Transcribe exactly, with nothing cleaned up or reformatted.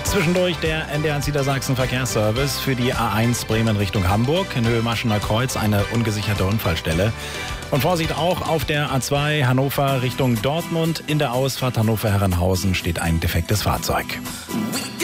Zwischendurch der N D R Niedersachsen Verkehrsservice für die A eins Bremen Richtung Hamburg. In Höhe Maschener Kreuz eine ungesicherte Unfallstelle. Und Vorsicht auch auf der A zwei Hannover Richtung Dortmund. In der Ausfahrt Hannover-Herrenhausen steht ein defektes Fahrzeug.